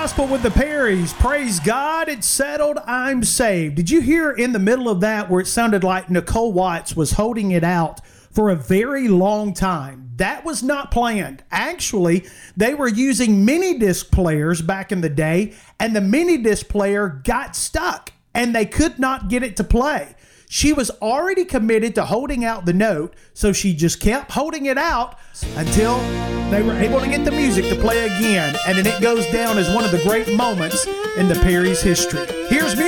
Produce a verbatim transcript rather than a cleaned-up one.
Gospel with the Perrys. Praise God, it's settled, I'm saved. Did you hear in the middle of that where it sounded like Nicole Watts was holding it out for a very long time? That was not planned. Actually, they were using mini disc players back in the day, and the mini disc player got stuck, and they could not get it to play. She was already committed to holding out the note, so she just kept holding it out until they were able to get the music to play again. And then it goes down as one of the great moments in the Perrys' history. Here's music.